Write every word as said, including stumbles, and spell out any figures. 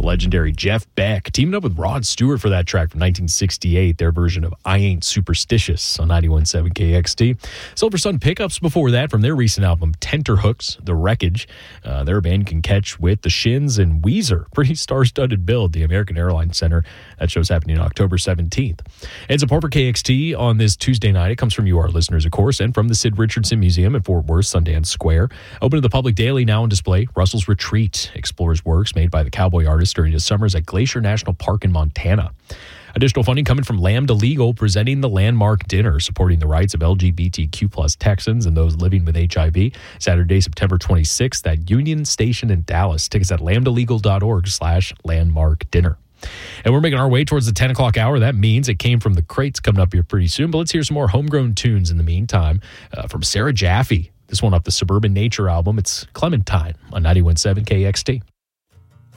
legendary Jeff Beck teaming up with Rod Stewart for that track from nineteen sixty-eight, their version of I Ain't Superstitious on ninety-one point seven K X T. Silver Sun Pickups before that from their recent album Tenterhooks, The Wreckage. Uh, their band can catch with the Shins and Weezer. Pretty star-studded build, the American Airlines Center. That show's happening October seventeenth. And support for K X T on this Tuesday night. It comes from you, our listeners, of course, and from the Sid Richardson Museum in Fort Worth, Sundance Square. Open to the public daily, now on display. Russell's Retreat explores works made by the cowboy artist during his summers at Glacier National Park in Montana. Additional funding coming from Lambda Legal, presenting the Landmark Dinner, supporting the rights of L G B T Q plus Texans and those living with H I V. Saturday, September twenty-sixth at Union Station in Dallas. Tickets at lambdalegal.org slash landmark dinner. And we're making our way towards the ten o'clock hour. That means it came from the crates coming up here pretty soon. But let's hear some more homegrown tunes in the meantime uh, from Sarah Jaffe. This one off the Suburban Nature album. It's Clementine on ninety-one point seven K X T.